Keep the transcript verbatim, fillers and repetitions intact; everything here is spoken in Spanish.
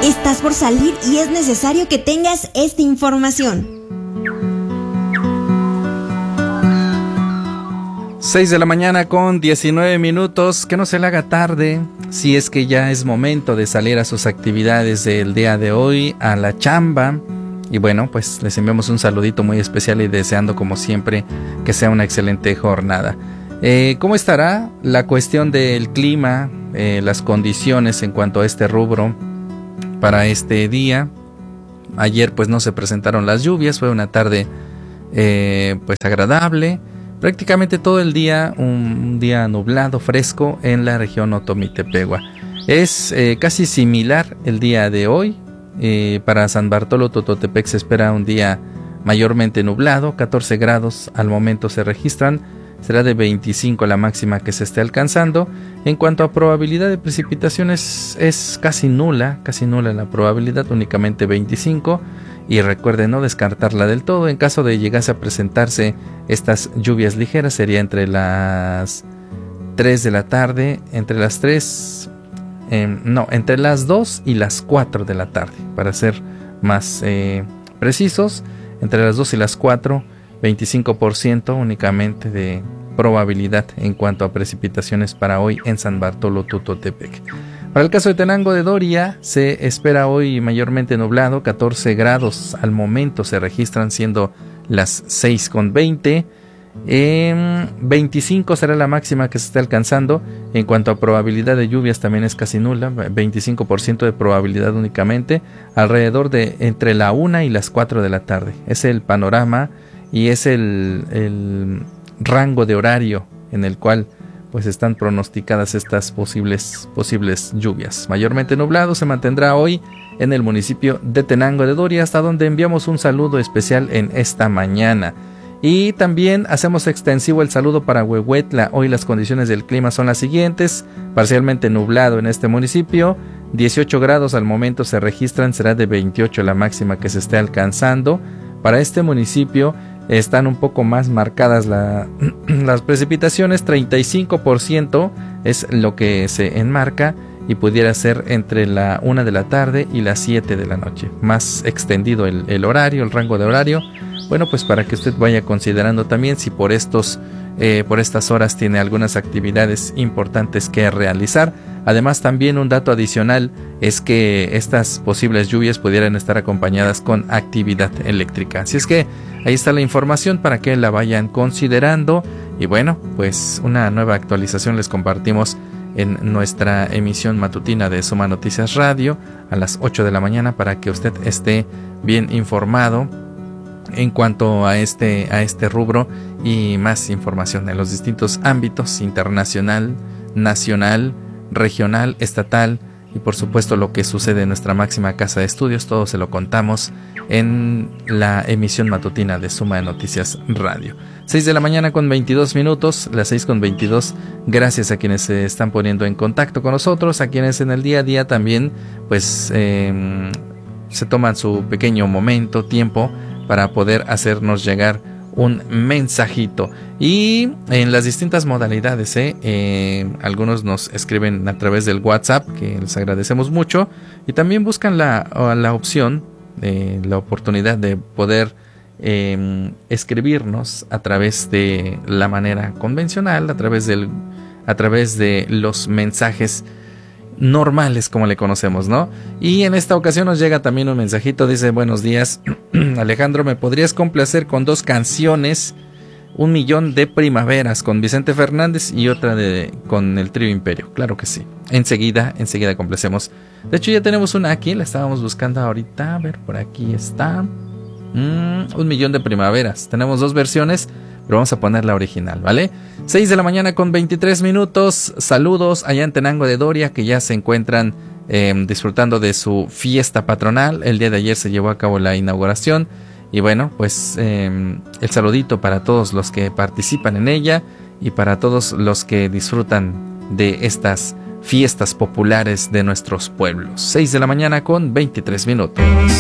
Estás por salir y es necesario que tengas esta información. seis de la mañana con diecinueve minutos, que no se le haga tarde, si es que ya es momento de salir a sus actividades del día de hoy, a la chamba. Y bueno, pues les enviamos un saludito muy especial y deseando como siempre que sea una excelente jornada. Eh, ¿Cómo estará la cuestión del clima, eh, las condiciones en cuanto a este rubro para este día? Ayer pues no se presentaron las lluvias, fue una tarde eh, pues agradable. Prácticamente todo el día, un día nublado, fresco en la región Otomi-Tepehua. Es eh, casi similar el día de hoy. Eh, para San Bartolo Tototepec se espera un día mayormente nublado, catorce grados al momento se registran. Será de veinticinco la máxima que se esté alcanzando. En cuanto a probabilidad de precipitaciones, es casi nula, casi nula la probabilidad, únicamente veinticinco. Y recuerden no descartarla del todo. En caso de llegase a presentarse estas lluvias ligeras, sería entre las tres de la tarde, entre las tres, eh, no, entre las dos y las cuatro de la tarde, para ser más eh, precisos, entre las dos y las cuatro, veinticinco por ciento únicamente de probabilidad en cuanto a precipitaciones para hoy en San Bartolo Tototepec. Para el caso de Tenango de Doria, se espera hoy mayormente nublado, catorce grados al momento se registran, siendo las seis con veinte. Eh, veinticinco será la máxima que se está alcanzando. En cuanto a probabilidad de lluvias también es casi nula, veinticinco por ciento de probabilidad únicamente, alrededor de entre la una y las cuatro de la tarde. Es el panorama y es el, el rango de horario en el cual pues están pronosticadas estas posibles, posibles lluvias. Mayormente nublado se mantendrá hoy en el municipio de Tenango de Doria, hasta donde enviamos un saludo especial en esta mañana. Y también hacemos extensivo el saludo para Huehuetla. Hoy las condiciones del clima son las siguientes: parcialmente nublado en este municipio, dieciocho grados al momento se registran, será de veintiocho la máxima que se esté alcanzando. Para este municipio están un poco más marcadas la, las precipitaciones, treinta y cinco por ciento es lo que se enmarca y pudiera ser entre la una de la tarde y las siete de la noche. Más extendido el, el horario, el rango de horario. Bueno, pues para que usted vaya considerando también si por estos, eh, por estas horas tiene algunas actividades importantes que realizar. Además, también un dato adicional es que estas posibles lluvias pudieran estar acompañadas con actividad eléctrica. Así es que ahí está la información para que la vayan considerando. Y bueno, pues una nueva actualización les compartimos en nuestra emisión matutina de Suma Noticias Radio a las ocho de la mañana para que usted esté bien informado en cuanto a este, a este rubro y más información en los distintos ámbitos: internacional, nacional, regional, estatal y por supuesto lo que sucede en nuestra máxima casa de estudios. Todo se lo contamos en la emisión matutina de Suma de Noticias Radio. seis de la mañana con veintidós minutos, las seis con veintidós. Gracias a quienes se están poniendo en contacto con nosotros, a quienes en el día a día también pues eh, se toman su pequeño momento, tiempo para poder hacernos llegar un mensajito. Y en las distintas modalidades, ¿eh? Eh, algunos nos escriben a través del WhatsApp, que les agradecemos mucho, y también buscan la, la opción, eh, la oportunidad de poder eh, escribirnos a través de la manera convencional, a través del, a través de los mensajes normales como le conocemos, ¿no? Y en esta ocasión nos llega también un mensajito, dice: buenos días Alejandro, ¿me podrías complacer con dos canciones? Un millón de primaveras con Vicente Fernández y otra de con el Trío Imperio. Claro que sí, enseguida, enseguida complacemos. De hecho ya tenemos una aquí, la estábamos buscando ahorita, a ver, por aquí está. mm, Un millón de primaveras, tenemos dos versiones, pero vamos a poner la original, ¿vale? seis de la mañana con veintitrés minutos. Saludos allá en Tenango de Doria, que ya se encuentran eh, disfrutando de su fiesta patronal. El día de ayer se llevó a cabo la inauguración. Y bueno, pues eh, el saludito para todos los que participan en ella y para todos los que disfrutan de estas fiestas populares de nuestros pueblos. seis de la mañana con veintitrés minutos.